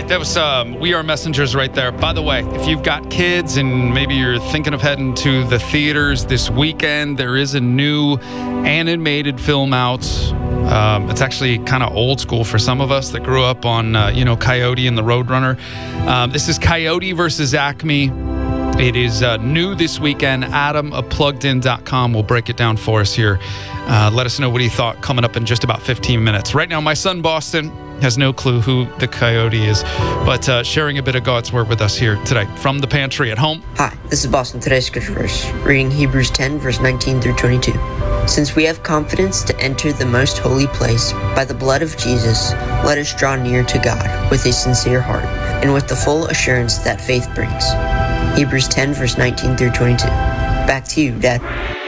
That was We Are Messengers right there. By the way, if you've got kids and maybe you're thinking of heading to the theaters this weekend, there is a new animated film out. It's actually kind of old school for some of us that grew up on, Coyote and the Roadrunner. This is Coyote versus Acme. It is new this weekend. Adam of PluggedIn.com will break it down for us here. Let us know what he thought coming up in just about 15 minutes. Right now, my son Boston has no clue who the Coyote is, but sharing a bit of God's Word with us here today from the pantry at home. Hi, this is Boston. Today's scripture verse, reading Hebrews 10, verse 19 through 22. Since we have confidence to enter the most holy place by the blood of Jesus, let us draw near to God with a sincere heart and with the full assurance that faith brings. Hebrews 10, verse 19 through 22. Back to you, Dad.